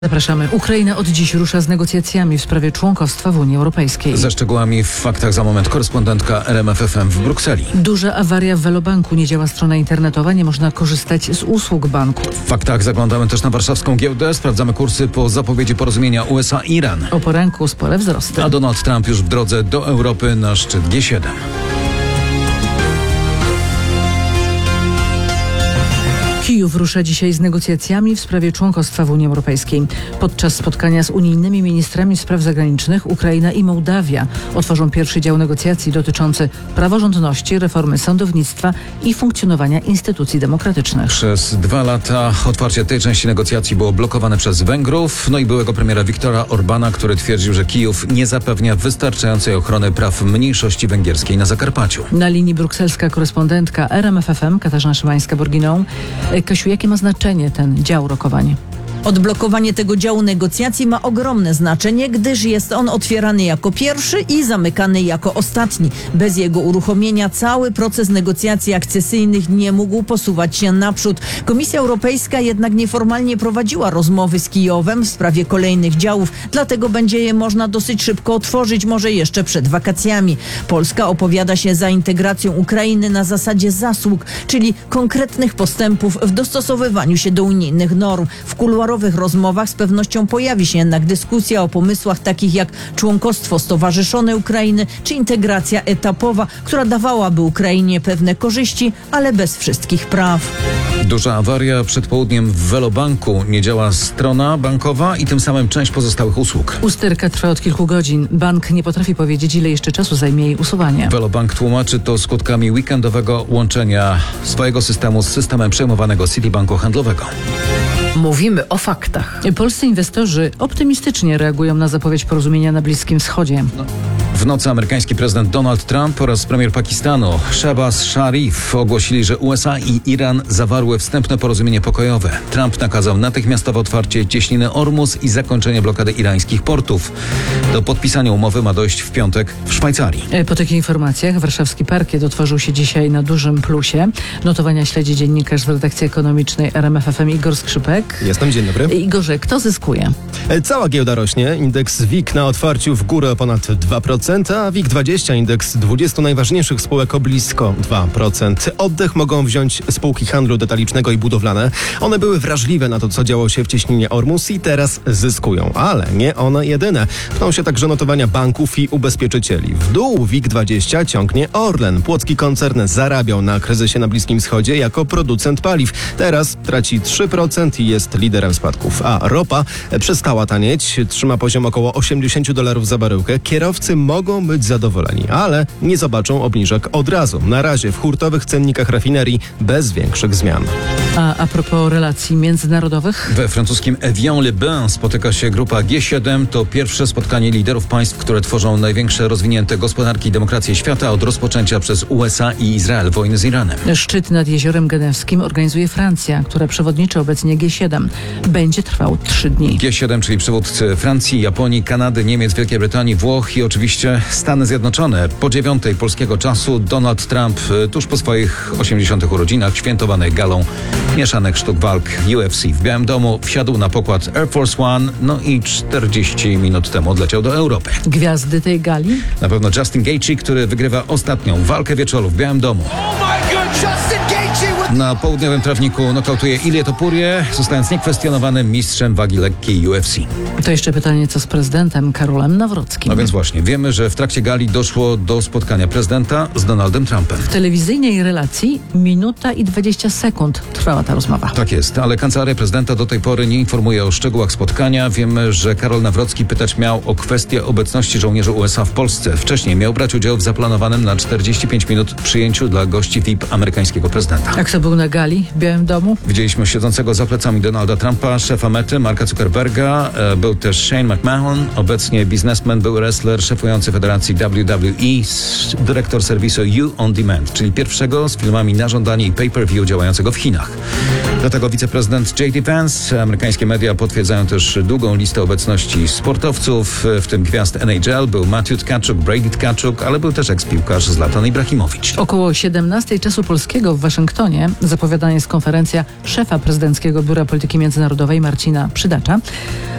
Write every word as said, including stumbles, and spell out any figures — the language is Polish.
Zapraszamy. Ukraina od dziś rusza z negocjacjami w sprawie członkostwa w Unii Europejskiej. Ze szczegółami w faktach za moment korespondentka R M F F M w Brukseli. Duża awaria w Velobanku. Nie działa strona internetowa, nie można korzystać z usług banku. W faktach zaglądamy też na warszawską giełdę. Sprawdzamy kursy po zapowiedzi porozumienia U S A-Iran. O poranku spore wzrosty. A Donald Trump już w drodze do Europy na szczyt G siedem. Kijów rusza dzisiaj z negocjacjami w sprawie członkostwa w Unii Europejskiej. Podczas spotkania z unijnymi ministrami spraw zagranicznych Ukraina i Mołdawia otworzą pierwszy dział negocjacji dotyczący praworządności, reformy sądownictwa i funkcjonowania instytucji demokratycznych. Przez dwa lata otwarcie tej części negocjacji było blokowane przez Węgrów, no i byłego premiera Viktora Orbana, który twierdził, że Kijów nie zapewnia wystarczającej ochrony praw mniejszości węgierskiej na Zakarpaciu. Na linii brukselska korespondentka R M F F M Katarzyna Szymańska-Borginą. Kasiu, jakie ma znaczenie ten dział rokowań? Odblokowanie tego działu negocjacji ma ogromne znaczenie, gdyż jest on otwierany jako pierwszy i zamykany jako ostatni. Bez jego uruchomienia cały proces negocjacji akcesyjnych nie mógł posuwać się naprzód. Komisja Europejska jednak nieformalnie prowadziła rozmowy z Kijowem w sprawie kolejnych działów, dlatego będzie je można dosyć szybko otworzyć, może jeszcze przed wakacjami. Polska opowiada się za integracją Ukrainy na zasadzie zasług, czyli konkretnych postępów w dostosowywaniu się do unijnych norm. W kuluarach W rozmowach z pewnością pojawi się jednak dyskusja o pomysłach takich jak członkostwo stowarzyszone Ukrainy czy integracja etapowa, która dawałaby Ukrainie pewne korzyści, ale bez wszystkich praw. Duża awaria przed południem w Velobanku. Nie działa strona bankowa i tym samym część pozostałych usług. Usterka trwa od kilku godzin. Bank nie potrafi powiedzieć, ile jeszcze czasu zajmie jej usuwanie. Velobank tłumaczy to skutkami weekendowego łączenia swojego systemu z systemem przejmowanego Citibanku handlowego. Mówimy o faktach. Polscy inwestorzy optymistycznie reagują na zapowiedź porozumienia na Bliskim Wschodzie. No. W nocy amerykański prezydent Donald Trump oraz premier Pakistanu Shehbaz Sharif ogłosili, że U S A i Iran zawarły wstępne porozumienie pokojowe. Trump nakazał natychmiastowe otwarcie cieśniny Ormus i zakończenie blokady irańskich portów. Do podpisania umowy ma dojść w piątek w Szwajcarii. Po takich informacjach warszawski parkiet otworzył się dzisiaj na dużym plusie. Notowania śledzi dziennikarz z redakcji ekonomicznej R M F F M Igor Skrzypek. Jestem, dzień dobry. Igorze, kto zyskuje? Cała giełda rośnie. Indeks W I K na otwarciu w górę o ponad dwa procent, a W I K dwadzieścia, indeks dwudziestu najważniejszych spółek o blisko dwa procent. Oddech mogą wziąć spółki handlu detalicznego i budowlane. One były wrażliwe na to, co działo się w cieśninie Ormus i teraz zyskują. Ale nie one jedyne. Pną się także notowania banków i ubezpieczycieli. W dół W I K dwadzieścia ciągnie Orlen. Płocki koncern zarabiał na kryzysie na Bliskim Wschodzie jako producent paliw. Teraz traci trzy procent i jest liderem spadków. A ropa przestała tanieć. Trzyma poziom około osiemdziesiąt dolarów za baryłkę. Kierowcy mogą być zadowoleni, ale nie zobaczą obniżek od razu. Na razie w hurtowych cennikach rafinerii bez większych zmian. A a propos relacji międzynarodowych? We francuskim Evian-les-Bains spotyka się grupa G siedem. To pierwsze spotkanie liderów państw, które tworzą największe rozwinięte gospodarki i demokracje świata od rozpoczęcia przez U S A i Izrael wojny z Iranem. Szczyt nad Jeziorem Genewskim organizuje Francja, która przewodniczy obecnie G siedem. Będzie trwał trzy dni. G siedem, czyli przywódcy Francji, Japonii, Kanady, Niemiec, Wielkiej Brytanii, Włoch i oczywiście Stany Zjednoczone. Po dziewiątej polskiego czasu Donald Trump tuż po swoich osiemdziesiątych urodzinach świętowanych galą mieszanych sztuk walk U F C w Białym Domu wsiadł na pokład Air Force One, no i czterdzieści minut temu odleciał do Europy. Gwiazdy tej gali? Na pewno Justin Gaethje, który wygrywa ostatnią walkę wieczoru w Białym Domu. Na południowym trawniku nokautuje Ilię Topurię, zostając niekwestionowanym mistrzem wagi lekkiej U F C. To jeszcze pytanie, co z prezydentem Karolem Nawrockim? No więc właśnie, wiemy, że w trakcie gali doszło do spotkania prezydenta z Donaldem Trumpem. W telewizyjnej relacji minuta i dwadzieścia sekund trwała ta rozmowa. Tak jest, ale kancelaria prezydenta do tej pory nie informuje o szczegółach spotkania. Wiemy, że Karol Nawrocki pytać miał o kwestię obecności żołnierzy U S A w Polsce. Wcześniej miał brać udział w zaplanowanym na czterdzieści pięć minut przyjęciu dla gości V I P amerykańskiego prezydenta. Jak to był na gali w Białym Domu? Widzieliśmy siedzącego za plecami Donalda Trumpa, szefa Mety, Marka Zuckerberga. Był też Shane McMahon, obecnie biznesmen, był wrestler, szefujący federacji W W E, dyrektor serwisu You On Demand, czyli pierwszego z filmami na żądanie i pay-per-view działającego w Chinach. Do tego wiceprezydent J D Vance. Amerykańskie media potwierdzają też długą listę obecności sportowców, w tym gwiazd N H L. Był Matthew Tkachuk, Brady Tkachuk, ale był też eks-piłkarz Zlatan Ibrahimowicz. Około siedemnastej czasu polskiego w Waszyngtonie Zapowiadana jest konferencja szefa prezydenckiego Biura Polityki Międzynarodowej Marcina Przydacza.